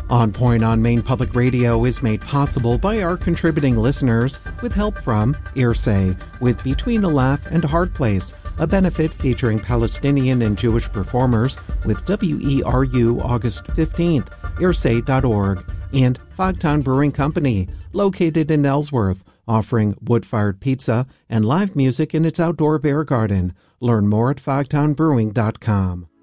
On Point on Main Public Radio is made possible by our contributing listeners with help from Irsay, with Between a Laugh and a Hard Place, a benefit featuring Palestinian and Jewish performers with WERU August 15th, Irsay.org, and Fogtown Brewing Company, located in Ellsworth, offering wood-fired pizza and live music in its outdoor beer garden. Learn more at fogtownbrewing.com.